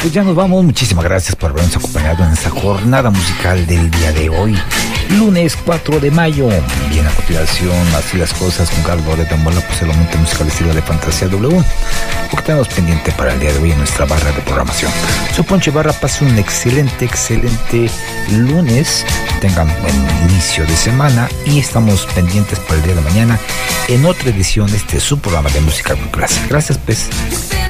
pues ya nos vamos. Muchísimas gracias por habernos acompañado en esta jornada musical del día de hoy, lunes 4 de mayo. Bien, a continuación, Así las Cosas con Carlos Loreto Mola, pues el monte musical estilo de Fantasía W, porque tenemos pendiente para el día de hoy en nuestra barra de programación. Soy Poncho Ibarra, pase un excelente lunes, tengan buen inicio de semana y estamos pendientes para el día de mañana en otra edición de su programa de música muy clásica. Gracias, pues.